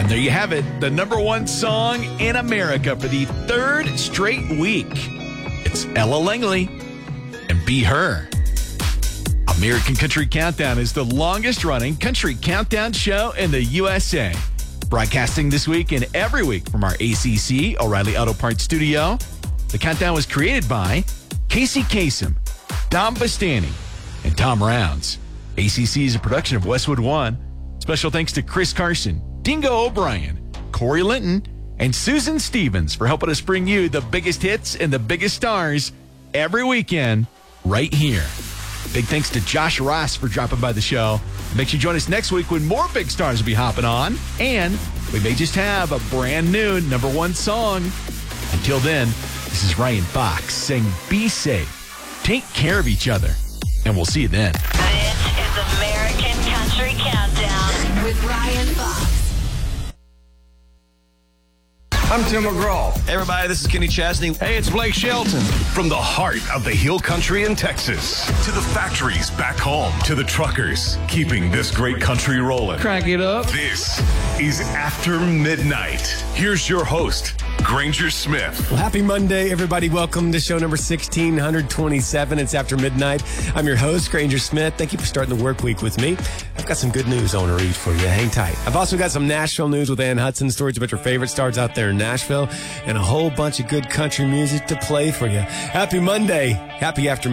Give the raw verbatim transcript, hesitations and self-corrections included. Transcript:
And there you have it, the number one song in America for the third straight week. It's Ella Langley and Be Her. American Country Countdown is the longest-running country countdown show in the U S A. Broadcasting this week and every week from our A C C O'Reilly Auto Parts studio. The countdown was created by Casey Kasem, Dom Bastani, and Tom Rounds. A C C is a production of Westwood One. Special thanks to Chris Carson, Dingo O'Brien, Corey Linton, and Susan Stevens for helping us bring you the biggest hits and the biggest stars every weekend right here. Big thanks to Josh Ross for dropping by the show. Make sure you join us next week when more big stars will be hopping on. And we may just have a brand new number one song. Until then, this is Ryan Fox saying be safe, take care of each other, and we'll see you then. This is American Country Countdown with Ryan Fox. I'm Tim McGraw. Hey, everybody, this is Kenny Chesney. Hey, it's Blake Shelton. From the heart of the Hill Country in Texas to the factories back home to the truckers keeping this great country rolling. Crank it up. This is After Midnight. Here's your host, Granger Smith. Well, happy Monday, everybody. Welcome to show number sixteen twenty-seven. It's After Midnight. I'm your host, Granger Smith. Thank you for starting the work week with me. I've got some good news I want to read for you. Hang tight. I've also got some Nashville news with Ann Hudson, stories about your favorite stars out there in Nashville, and a whole bunch of good country music to play for you. Happy Monday. Happy After